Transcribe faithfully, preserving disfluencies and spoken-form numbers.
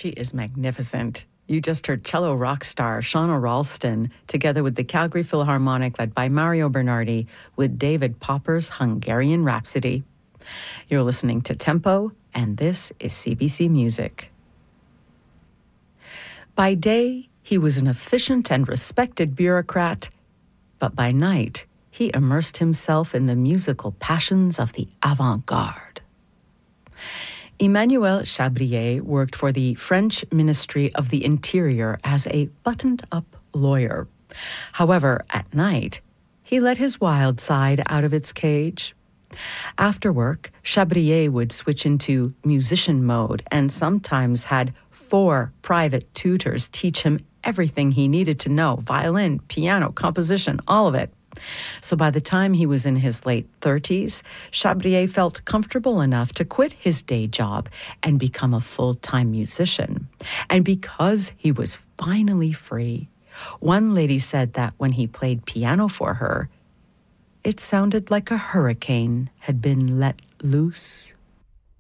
She is magnificent. You just heard cello rock star Shauna Ralston, together with the Calgary Philharmonic led by Mario Bernardi, with David Popper's Hungarian Rhapsody. You're listening to Tempo, and this is C B C Music. By day, he was an efficient and respected bureaucrat, but by night, he immersed himself in the musical passions of the avant-garde. Emmanuel Chabrier worked for the French Ministry of the Interior as a buttoned-up lawyer. However, at night, he let his wild side out of its cage. After work, Chabrier would switch into musician mode and sometimes had four private tutors teach him everything he needed to know: violin, piano, composition, all of it. So by the time he was in his late thirties, Chabrier felt comfortable enough to quit his day job and become a full-time musician. And because he was finally free, one lady said that when he played piano for her, it sounded like a hurricane had been let loose.